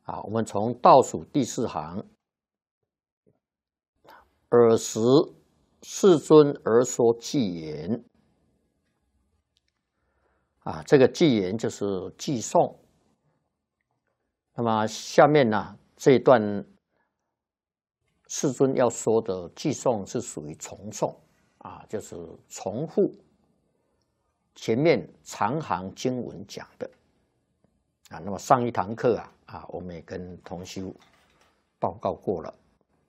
好，我们从倒数第4行，尔时世尊而说偈言。这个偈言就是偈颂。那么下面呢，这一段世尊要说的偈颂是属于重颂就是重复前面长行经文讲的那么上一堂课我们也跟同修报告过了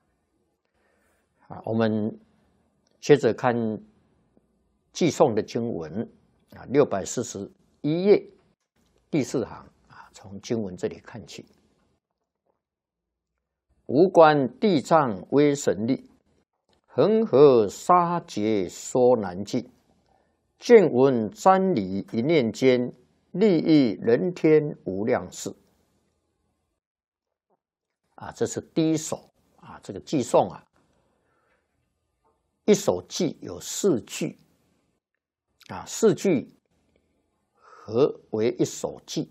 我们接着看偈颂的经文641页第4行从经文这里看起。无观地藏威神力，恒河沙劫说难尽。见闻瞻礼一念间，利益人天无量事。这是第一首这个偈颂一首偈有4句4句合为一首偈。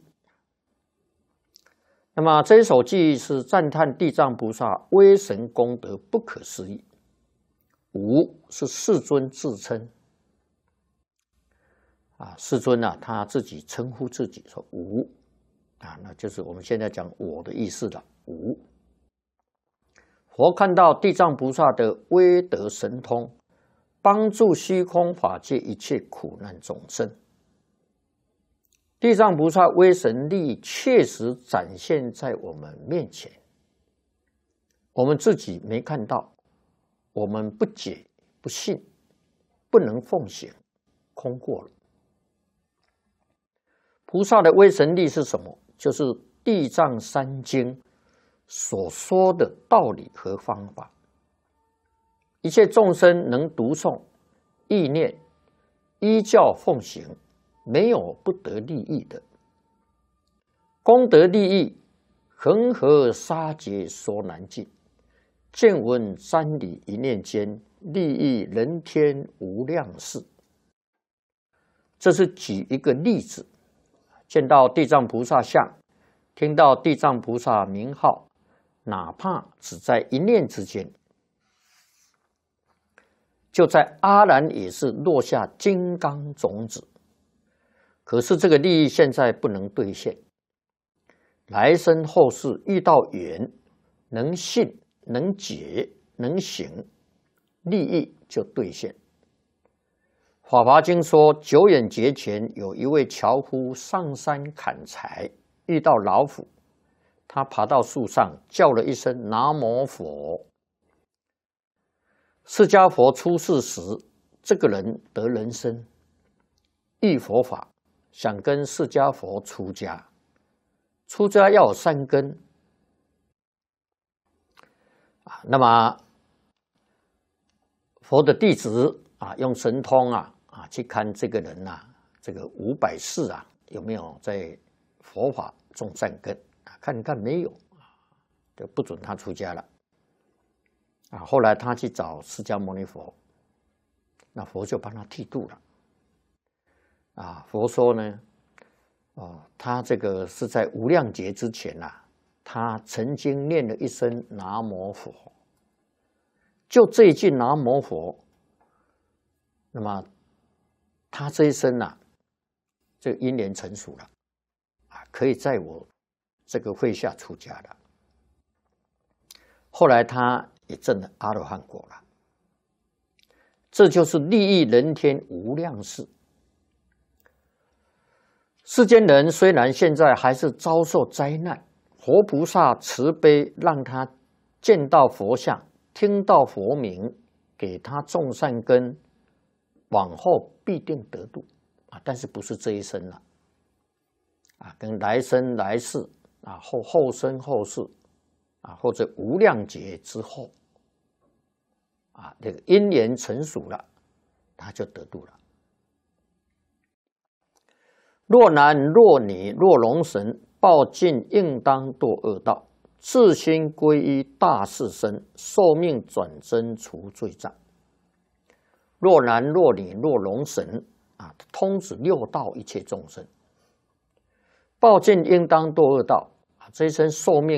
那么这一首偈是赞叹地藏菩萨威神功德不可思议。无是世尊自称世尊他自己称呼自己说无那就是我们现在讲我的意思了。无佛看到地藏菩萨的威德神通，帮助虚空法界一切苦难众生。地藏菩萨威神力确实展现在我们面前，我们自己没看到，我们不解不信，不能奉行，空过了。菩萨的威神力是什么？就是地藏三经所说的道理和方法，一切众生能读诵、意念、依教奉行，没有不得利益的。功德利益，恒河沙劫说难尽。见闻瞻礼一念间，利益人天无量事。这是举一个例子，见到地藏菩萨像，听到地藏菩萨名号，哪怕只在一念之间，就在阿难也是落下金刚种子。可是这个利益现在不能兑现，来生后世遇到缘，能信能解能行，利益就兑现。法华经说，久远劫前有一位樵夫上山砍柴，遇到老虎，他爬到树上叫了一声南无佛。释迦佛出世时，这个人得人身，遇佛法，想跟释迦佛出家。出家要有善根那么佛的弟子用神通去看这个人这个500世有没有在佛法种善根看看没有就不准他出家了后来他去找释迦牟尼佛，那佛就帮他剃度了佛说呢他这个是在无量劫之前他曾经念了一声南无佛，就这一句南无佛，那么他这一生这个因缘成熟了可以在我这个会下出家了。后来他也证了阿罗汉果了。这就是利益人天无量事。世间人虽然现在还是遭受灾难，活菩萨慈悲，让他见到佛像，听到佛名，给他种善根，往后必定得度但是不是这一生了跟来生来世后生后世或者无量劫之后这个因缘成熟了，他就得度了。若男若女若龙神，报尽应当堕恶道，自心皈依大士身，寿命转增除罪障。若男若女若龙神通指6道一切众生，报尽应当堕恶道这一生寿命